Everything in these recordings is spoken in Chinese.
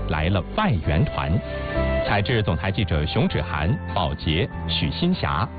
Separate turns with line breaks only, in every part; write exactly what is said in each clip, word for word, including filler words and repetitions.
来了外援团。采制总台记者熊芷涵、宝洁、许新霞。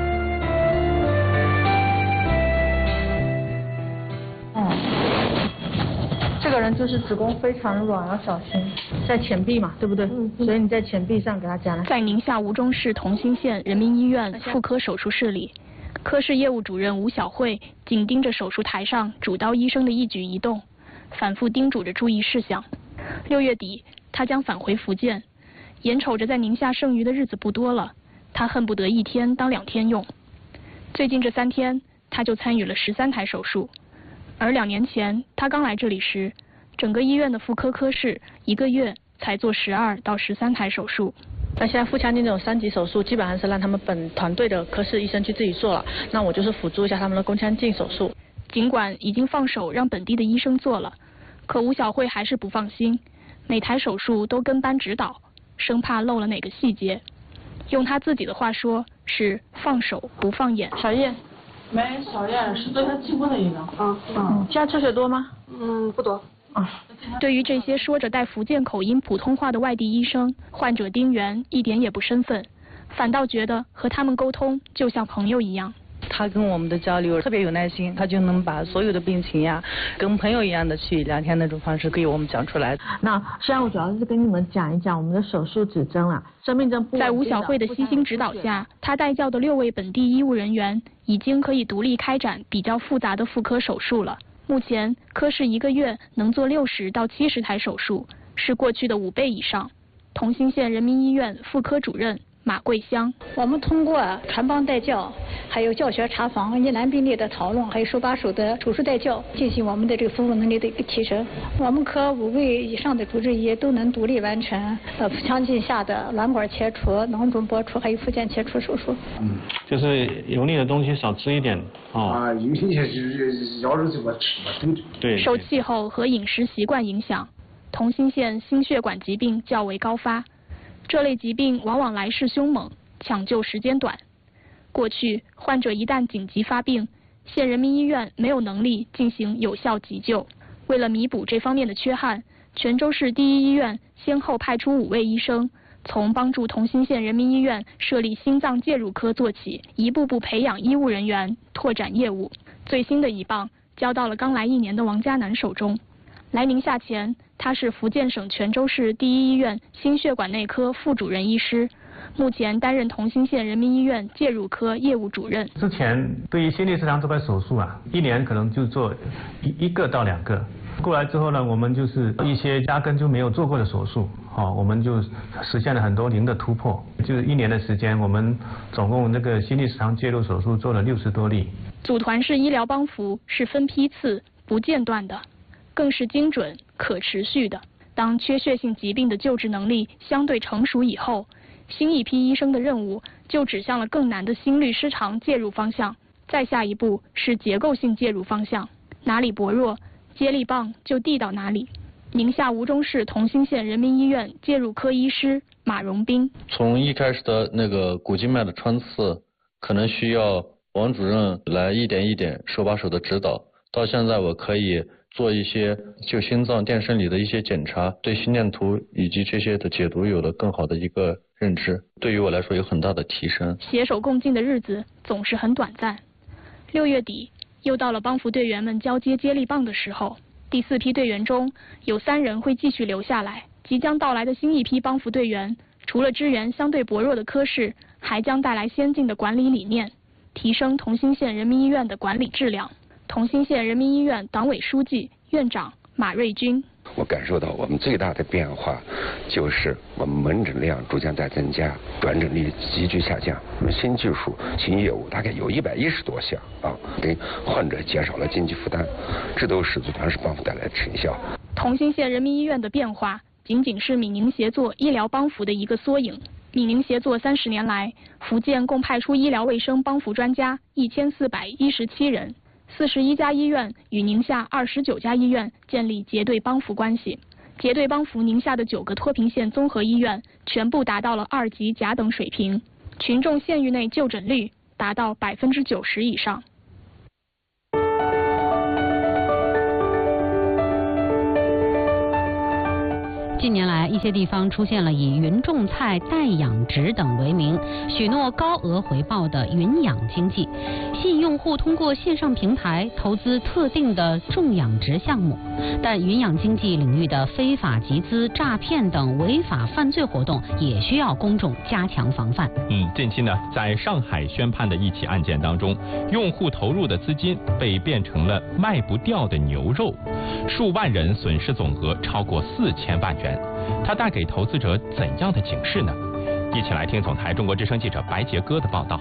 这个人就是子宫非常软，要小心，在前臂嘛，对不对？嗯。所以你在前臂上给他夹来。
在宁夏吴忠市同心县人民医院妇科手术室里，科室业务主任吴晓慧紧盯着手术台上主刀医生的一举一动，反复叮嘱着注意事项。六月底，他将返回福建，眼瞅着在宁夏剩余的日子不多了，他恨不得一天当两天用。最近这三天，他就参与了十三台手术。而两年前他刚来这里时，整个医院的妇科科室一个月才做十二到十三台手术。
那现在腹腔镜这种三级手术，基本上是让他们本团队的科室医生去自己做了，那我就是辅助一下他们的宫腔镜手术。
尽管已经放手让本地的医生做了，可吴晓慧还是不放心，每台手术都跟班指导，生怕漏了哪个细节。用他自己的话说，是放手不放眼。
小叶。没，小叶是对他进步的影响。嗯嗯，现在出血多吗？
嗯，不多。
啊，
对于这些说着带福建口音普通话的外地医生，患者丁元一点也不生分，反倒觉得和他们沟通就像朋友一样。
他跟我们的交流特别有耐心，他就能把所有的病情呀，跟朋友一样的去聊天那种方式给我们讲出来。
那现在我主要是跟你们讲一讲我们的手术指征啦，生命证。
在吴晓慧的悉心指导下，他带教的六位本地医务人员已经可以独立开展比较复杂的妇科手术了。目前科室一个月能做六十到七十台手术，是过去的五倍以上。同心县人民医院妇科主任马桂香，
我们通过传帮带教，还有教学查房、疑难病例的讨论，还有手把手的手术带教，进行我们的这个服务能力的一个提升。我们科五位以上的主治医都能独立完成呃腹腔镜下的卵管切除、囊肿剥除还有附件切除手术。
嗯，就是油腻的东西少吃一点哦。啊，
油腻就是要肉怎么吃嘛，都
对。
受气候和饮食习惯影响，同心县心血管疾病较为高发。这类疾病往往来势凶猛，抢救时间短。过去，患者一旦紧急发病，县人民医院没有能力进行有效急救。为了弥补这方面的缺憾，泉州市第一医院先后派出五位医生，从帮助同心县人民医院设立心脏介入科做起，一步步培养医务人员，拓展业务。最新的一棒交到了刚来一年的王嘉南手中。来宁夏前，他是福建省泉州市第一医院心血管内科副主任医师，目前担任同心县人民医院介入科业务主任。
之前对于心律失常这块手术啊，一年可能就做一一个到两个。过来之后呢，我们就是一些压根就没有做过的手术，哦，我们就实现了很多零的突破。就是一年的时间，我们总共那个心律失常介入手术做了六十多例。
组团式医疗帮扶是分批次、不间断的，更是精准、可持续的。当缺血性疾病的救治能力相对成熟以后，新一批医生的任务就指向了更难的心律失常介入方向，再下一步是结构性介入方向，哪里薄弱，接力棒就递到哪里。宁夏吴忠市同心县人民医院介入科医师马荣斌，
从一开始的那个股静脉的穿刺，可能需要王主任来一点一点手把手的指导，到现在我可以做一些就心脏电生理的一些检查，对心电图以及这些的解读有了更好的一个认知，对于我来说有很大的提升。
携手共进的日子总是很短暂。六月底又到了帮扶队员们交接接力棒的时候，第四批队员中有三人会继续留下来。即将到来的新一批帮扶队员，除了支援相对薄弱的科室，还将带来先进的管理理念，提升同心县人民医院的管理质量。同心县人民医院党委书记、院长马瑞军，
我感受到我们最大的变化就是我们门诊量逐渐在增加，转诊率急剧下降。我们新技术、新业务大概有一百一十多项啊，给患者减少了经济负担，这都是组团式帮扶带来的成效。
同心县人民医院的变化仅仅是闽宁协作医疗帮扶的一个缩影。闽宁协作三十年来，福建共派出医疗卫生帮扶专家一千四百一十七人。四十一家医院与宁夏二十九家医院建立结对帮扶关系，结对帮扶宁夏的九个脱贫县综合医院全部达到了二级甲等水平，群众县域内就诊率达到百分之九十以上。
今
近年来，一些地方出现了以云种菜、代养殖等为名，许诺高额回报的云养经济，吸引用户通过线上平台投资特定的种养殖项目。但云养经济领域的非法集资、诈骗等违法犯罪活动，也需要公众加强防范。
嗯，近期呢，在上海宣判的一起案件当中，用户投入的资金被变成了卖不掉的牛肉，数万人损失总额超过四千万元。它带给投资者怎样的警示呢？一起来听总台中国之声记者白杰哥的报道。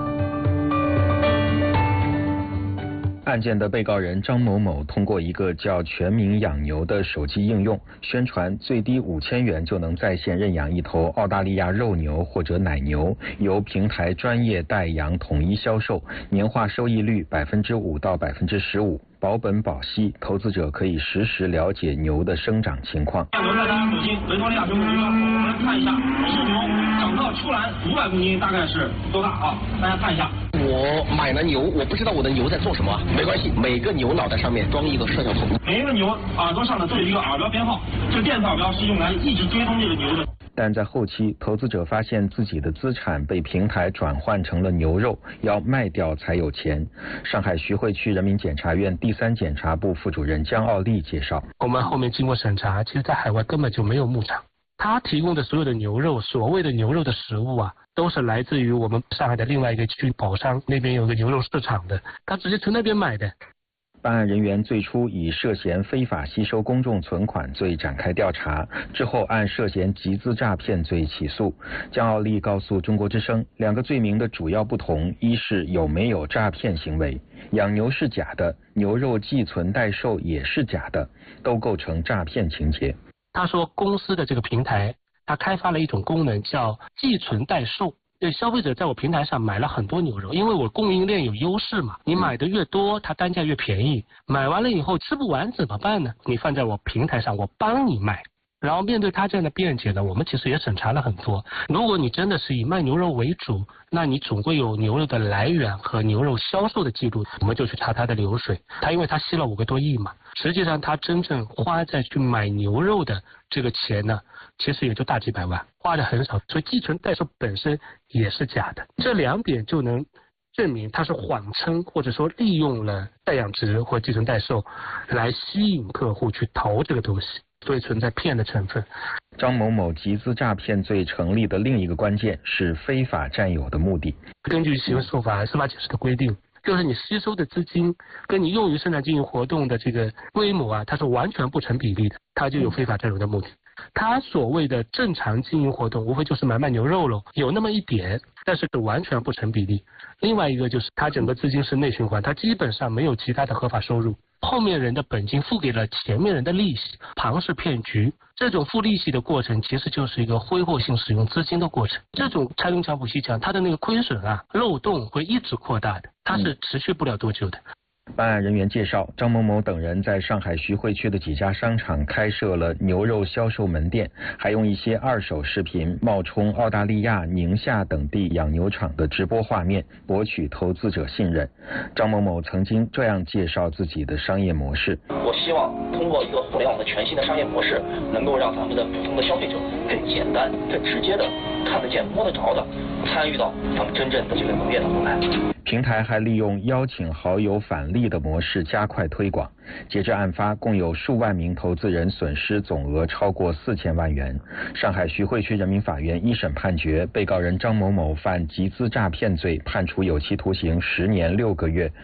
案件的被告人张某某通过一个叫全民养牛的手机应用，宣传最低五千元就能在线认养一头澳大利亚肉牛或者奶牛，由平台专业代养统一销售，年化收益率百分之五到百分之十五，保本保息，投资者可以实时了解牛的生长情况。
我们大家手心维多利亚熊牛，我们来看一下，是牛长到出栏五百公斤，大概是多大啊？大家看一下。
我买了牛，我不知道我的牛在做什么，没关系，每个牛脑袋上面装一个摄像头，
每一个牛耳朵上呢都有一个耳标编号，这个电子耳标是用来一直追踪这个牛的。
但在后期，投资者发现自己的资产被平台转换成了牛肉，要卖掉才有钱。上海徐汇区人民检察院第三检察部副主任姜奥利介绍，
我们后面经过审查，其实在海外根本就没有牧场，他提供的所有的牛肉，所谓的牛肉的食物啊，都是来自于我们上海的另外一个区宝山那边有个牛肉市场的，他直接从那边买的。
办案人员最初以涉嫌非法吸收公众存款罪展开调查，之后按涉嫌集资诈骗罪起诉。姜奥利告诉中国之声，两个罪名的主要不同，一是有没有诈骗行为，养牛是假的，牛肉寄存代售也是假的，都构成诈骗情节。
他说公司的这个平台，他开发了一种功能叫寄存代售。对消费者在我平台上买了很多牛肉，因为我供应链有优势嘛，你买的越多，它单价越便宜。买完了以后吃不完怎么办呢？你放在我平台上，我帮你卖。然后面对他这样的辩解呢，我们其实也审查了很多。如果你真的是以卖牛肉为主，那你总归有牛肉的来源和牛肉销售的记录，我们就去查他的流水。他因为他吸了五个多亿嘛，实际上他真正花在去买牛肉的这个钱呢，其实也就大几百万，花的很少。所以寄存代售本身也是假的，这两点就能证明他是谎称或者说利用了代养殖或寄存代售来吸引客户去投这个东西。所以存在骗的成分。
张某某集资诈骗罪成立的另一个关键是非法占有的目的。
根据刑事诉法司法解释的规定，就是你吸收的资金跟你用于生产经营活动的这个规模啊，它是完全不成比例的，它就有非法占有的目的。它所谓的正常经营活动，无非就是买卖牛肉喽，有那么一点，但是完全不成比例。另外一个就是它整个资金是内循环，它基本上没有其他的合法收入。后面人的本金付给了前面人的利息，庞氏骗局。这种付利息的过程其实就是一个挥霍性使用资金的过程。这种拆东墙补西墙，它的那个亏损啊漏洞会一直扩大的，它是持续不了多久的。
办案人员介绍，张某某等人在上海徐汇区的几家商场开设了牛肉销售门店，还用一些二手视频冒充澳大利亚、宁夏等地养牛场的直播画面，博取投资者信任。张某某曾经这样介绍自己的商业模式：
我希望通过一个互联网的全新的商业模式，能够让咱们的普通的消费者更简单、更直接的看得见、摸得着的参与到咱们真正的这个农业当中来。
平台还利用邀请好友返利的模式加快推广。截至案发，共有数万名投资人损失总额超过四千万元。上海徐汇区人民法院一审判决，被告人张某某犯集资诈骗罪，判处有期徒刑十年六个月。